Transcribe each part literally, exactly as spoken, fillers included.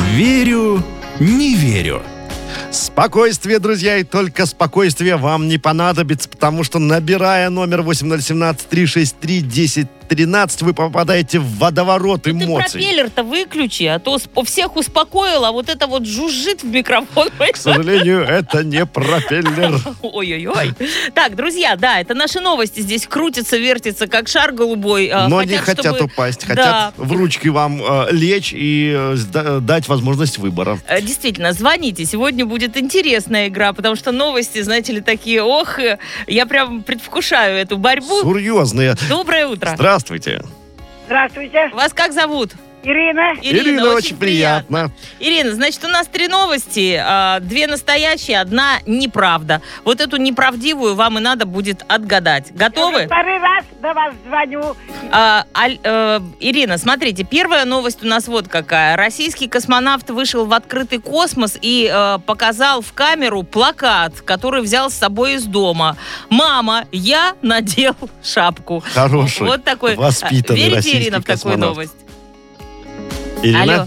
Верю, не верю. Спокойствие, друзья, и только спокойствие вам не понадобится, потому что, набирая номер восемь ноль один семь три шесть три десять тринадцать, вы попадаете в водоворот Ты эмоций. пропеллер-то выключи, а то сп- всех успокоил, а вот это вот жужжит в микрофон. К сожалению, это не пропеллер. Ой-ой-ой. Так, друзья, да, это наши новости. Здесь крутятся, вертятся, как шар голубой. а, Но не хотят чтобы- упасть, Да. хотят в ручки вам э, лечь и э, сда- дать возможность выбора. Э, Действительно, звоните. Сегодня будет интересная игра, потому что новости, знаете ли, такие, ох, э, я прям предвкушаю эту борьбу. Серьезные. Доброе утро. Здравствуйте. Здравствуйте, Вас как зовут? Ирина. Ирина, очень приятно. Ирина, значит, у нас три новости. а, Две настоящие, одна неправда. Вот эту неправдивую вам и надо будет отгадать. Готовы? Я второй раз до вас звоню. А, Аль- э, Ирина, смотрите, первая новость у нас вот какая. Российский космонавт вышел в открытый космос и э, показал в камеру плакат, который взял с собой из дома. «Мама, я надел шапку». Хороший, Вот такой. воспитанный Верите, российский Ирина, в такую космонавт. новость? Ирина? Алло.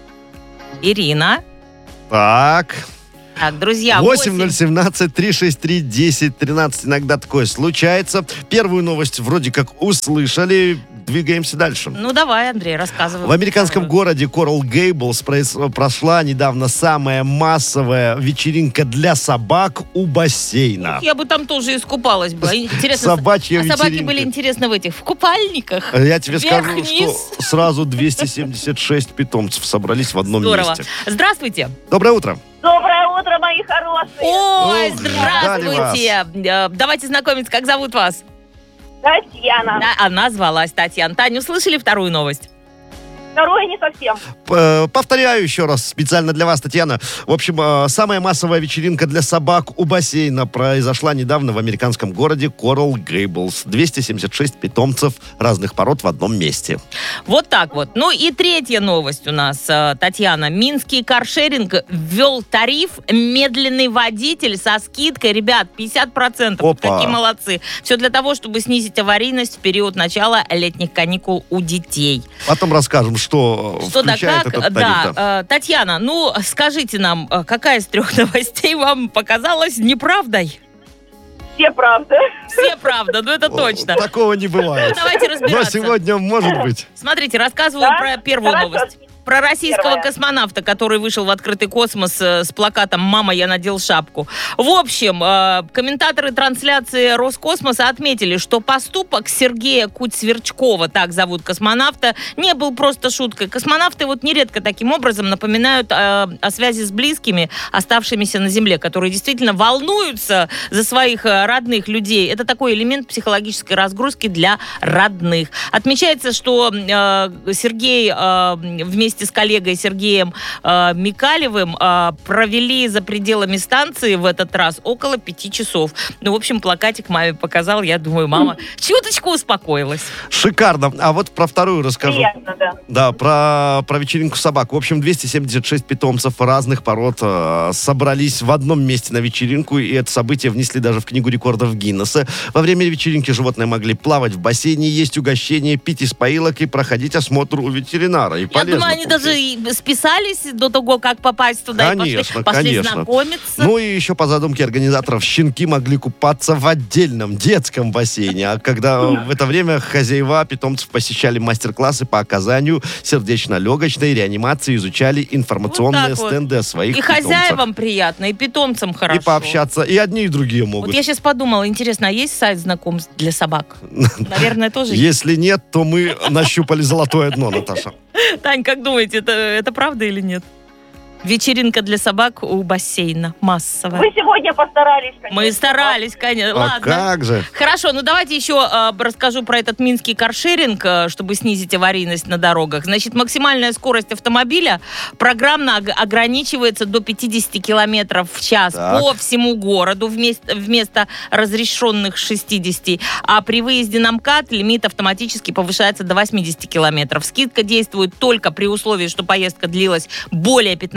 Ирина. Так. Так, друзья, восемь ноль один семь три шесть три десять тринадцать. Иногда такое случается. Первую новость вроде как услышали. Двигаемся дальше. Ну, давай, Андрей, рассказывай. В американском городе Коралл Гейблс проис- прошла недавно самая массовая вечеринка для собак у бассейна. Я бы там тоже искупалась бы. Интересно, Собачья а собаки вечеринка. были интересны в этих, в купальниках? Я тебе Вверх, скажу, вниз. что сразу двести семьдесят шесть питомцев собрались в одном Здорово. месте. Здравствуйте. Доброе утро. Доброе утро, мои хорошие. Ой, Ох, здравствуйте. Э, Давайте знакомиться, как зовут вас? Татьяна. Да, она звалась Татьяна. Таня, услышали вторую новость? Второе не совсем. П- Повторяю еще раз, специально для вас, Татьяна. В общем, э, самая массовая вечеринка для собак у бассейна произошла недавно в американском городе Коралл Гейблс. двести семьдесят шесть питомцев разных пород в одном месте. Вот так вот. Ну и третья новость у нас, э, Татьяна. Минский каршеринг ввел тариф «Медленный водитель» со скидкой. Ребят, пятьдесят процентов. Вот Опа. какие молодцы. Все для того, чтобы снизить аварийность в период начала летних каникул у детей. Потом расскажем, что, Что да включает как. этот Да, тариф. э, Татьяна, ну скажите нам, э, какая из трех новостей вам показалась неправдой? Все правда. Все правда, ну это точно. Такого не бывает. Давайте Но разбираться. сегодня может быть. Смотрите, рассказываю Да? про первую Хорошо. новость. Про российского Первая. космонавта, который вышел в открытый космос э, с плакатом «Мама, я надел шапку». В общем, э, комментаторы трансляции Роскосмоса отметили, что поступок Сергея Куть-Сверчкова, так зовут космонавта, не был просто шуткой. Космонавты вот нередко таким образом напоминают э, о связи с близкими, оставшимися на Земле, которые действительно волнуются за своих э, родных людей. Это такой элемент психологической разгрузки для родных. Отмечается, что э, Сергей э, вместе с коллегой Сергеем э, Микалевым э, провели за пределами станции в этот раз около пяти часов. Ну, в общем, плакатик маме показал. Я думаю, мама чуточку успокоилась. Шикарно. А вот про вторую расскажу. Приятно, да. Да, про, про вечеринку собак. В общем, двести семьдесят шесть питомцев разных пород э, собрались в одном месте на вечеринку, и это событие внесли даже в Книгу рекордов Гиннесса. Во время вечеринки животные могли плавать в бассейне, есть угощения, пить из поилок и проходить осмотр у ветеринара. И Я полезно думаю, они получается. даже и списались до того, как попасть туда. Конечно, и пошли, пошли конечно. знакомиться. Ну и еще по задумке организаторов щенки могли купаться в отдельном детском бассейне. А когда в это время хозяева питомцев посещали мастер-классы по оказанию сердечно-легочной реанимации, изучали информационные Вот так вот. стенды о своих И питомцах. хозяевам приятно, и питомцам хорошо. И пообщаться. И одни, и другие могут. Вот я сейчас подумала, интересно, а есть сайт знакомств для собак? Наверное, тоже есть. Если нет, то мы нащупали золотое дно, Наташа. Тань, как думаете, это, это правда или нет? Вечеринка для собак у бассейна массовая. Вы сегодня постарались, конечно. Мы старались, конечно. А Ладно. как же? Хорошо, ну давайте еще э, расскажу про этот минский каршеринг, э, чтобы снизить аварийность на дорогах. Значит, максимальная скорость автомобиля программно ог- ограничивается до пятьдесят километров в час Так. по всему городу вместо, вместо разрешенных шестидесяти. А при выезде на МКАД лимит автоматически повышается до восьмидесяти километров. Скидка действует только при условии, что поездка длилась более пятнадцати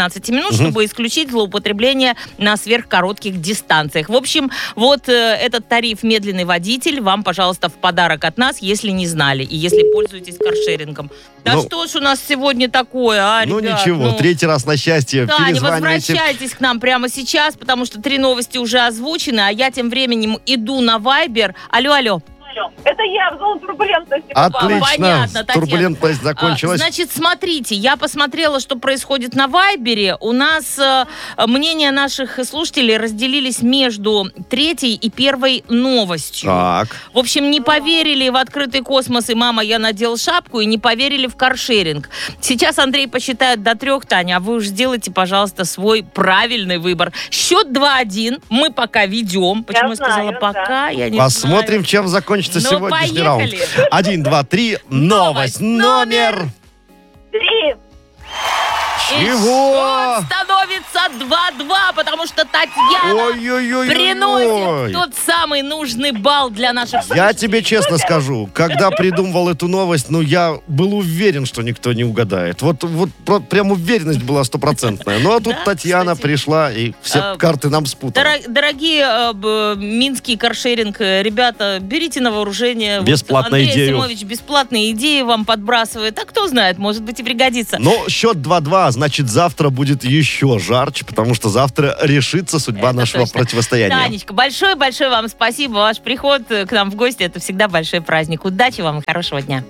пятнадцати минут, угу. чтобы исключить злоупотребление на сверхкоротких дистанциях. В общем, вот э, этот тариф «Медленный водитель» вам, пожалуйста, в подарок от нас, если не знали и если пользуетесь каршерингом. Да ну, что ж у нас сегодня такое, а, Ну ребят, ничего, ну, третий раз на счастье. Да, не перезванивайте. возвращайтесь к нам прямо сейчас, потому что три новости уже озвучены, а я тем временем иду на Вайбер. Алло, алло. Это я в зону турбулентности попала. Отлично, Понятно, Татьяна. турбулентность закончилась. А, значит, смотрите, я посмотрела, что происходит на Вайбере. У нас э, мнения наших слушателей разделились между третьей и первой новостью. Так. В общем, не поверили в открытый космос и «Мама, я надел шапку», и не поверили в каршеринг. Сейчас Андрей посчитает до трех, Таня, а вы уж сделайте, пожалуйста, свой правильный выбор. Счет два-один. Мы пока ведем. Почему я, я знаю, сказала пока? да. Я не Посмотрим, знаю. чем закончится Ну, сегодняшний раунд. поехали. Один, два, три. Новость номер... Три. И Чего? счет становится два-два, потому что Татьяна Ой-ой-ой. приносит тот самый нужный балл для наших Я тебе честно скажу, когда придумывал эту новость, ну, я был уверен, что никто не угадает. Вот, вот про- прям уверенность была стопроцентная. Ну, а тут Да, Татьяна кстати. пришла и все А, карты нам спутала. Дор- Дорогие э, б- минский каршеринг, э, ребята, берите на вооружение. Бесплатную вот Андрей идею. Асимович бесплатные идеи вам подбрасывает. А кто знает, может быть и пригодится. Но счет два-два, значит, завтра будет еще жарче, потому что завтра решится судьба Это нашего точно. противостояния. Танечка, большое-большое вам спасибо. Ваш приход э, к нам в гости — это всегда большой праздник. Удачи вам и хорошего дня.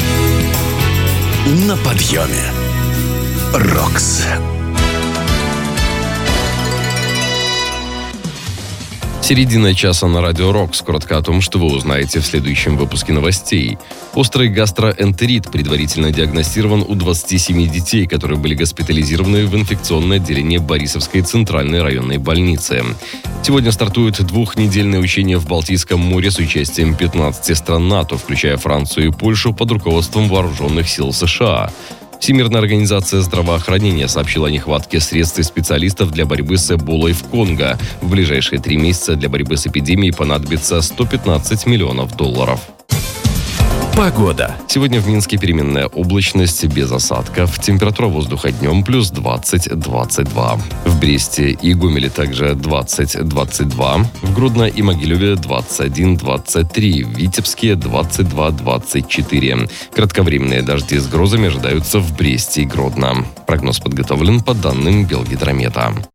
На подъеме. Рокс. Середина часа на Радио Рокс. Коротко о том, что вы узнаете в следующем выпуске новостей. Острый гастроэнтерит предварительно диагностирован у двадцати семи детей, которые были госпитализированы в инфекционное отделение Борисовской центральной районной больницы. Сегодня стартует двухнедельное учение в Балтийском море с участием пятнадцати стран НАТО, включая Францию и Польшу, под руководством вооруженных сил США. Всемирная организация здравоохранения сообщила о нехватке средств и специалистов для борьбы с Эболой в Конго. В ближайшие три месяца для борьбы с эпидемией понадобится сто пятнадцать миллионов долларов. Погода. Сегодня в Минске переменная облачность без осадков. Температура воздуха днем плюс двадцать - двадцать два. В Бресте и Гомеле также двадцать - двадцать два. В Гродно и Могилеве двадцать один - двадцать три. В Витебске двадцать два - двадцать четыре. Кратковременные дожди с грозами ожидаются в Бресте и Гродно. Прогноз подготовлен по данным Белгидромета.